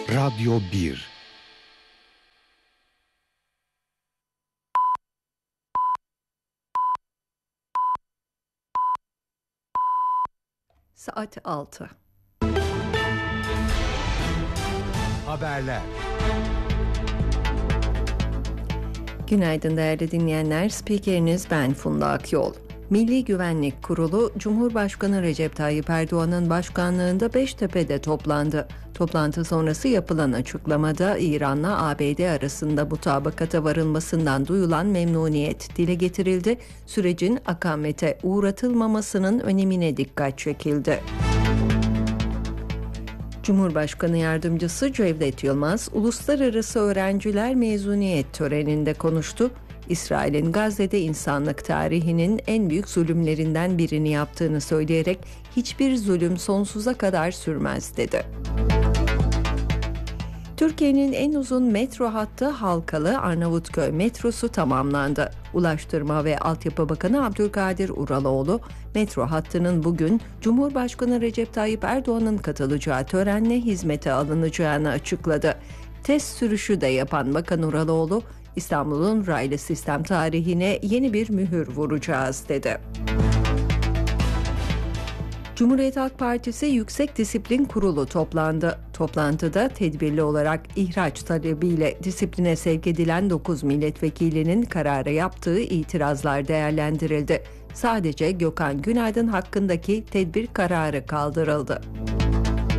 Radyo 1. Saat 6. Haberler. Günaydın değerli dinleyenler. Spikeriniz ben Funda Akyol. Milli Güvenlik Kurulu, Cumhurbaşkanı Recep Tayyip Erdoğan'ın başkanlığında Beştepe'de toplandı. Toplantı sonrası yapılan açıklamada İran'la ABD arasında mutabakata varılmasından duyulan memnuniyet dile getirildi. Sürecin akamete uğratılmamasının önemine dikkat çekildi. Cumhurbaşkanı Yardımcısı Cevdet Yılmaz, uluslararası öğrenciler mezuniyet töreninde konuştu. İsrail'in Gazze'de insanlık tarihinin en büyük zulümlerinden birini yaptığını söyleyerek hiçbir zulüm sonsuza kadar sürmez dedi. Türkiye'nin en uzun metro hattı Halkalı Arnavutköy metrosu tamamlandı. Ulaştırma ve Altyapı Bakanı Abdülkadir Uraloğlu, metro hattının bugün Cumhurbaşkanı Recep Tayyip Erdoğan'ın katılacağı törenle hizmete alınacağını açıkladı. Test sürüşü de yapan Bakan Uraloğlu, İstanbul'un raylı sistem tarihine yeni bir mühür vuracağız dedi. Cumhuriyet Halk Partisi Yüksek Disiplin Kurulu toplandı. Toplantıda tedbirli olarak ihraç talebiyle disipline sevk edilen 9 milletvekilinin karara yaptığı itirazlar değerlendirildi. Sadece Gökhan Günaydın hakkındaki tedbir kararı kaldırıldı.